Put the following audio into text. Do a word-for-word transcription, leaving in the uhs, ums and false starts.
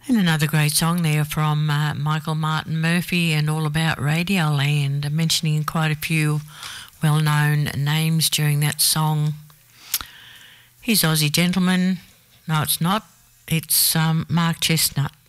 And another great song there from uh, Michael Martin Murphey and All About Radioland, mentioning quite a few well-known names during that song. Here's Aussie Gentleman. No, it's not. It's um, Mark Chestnut.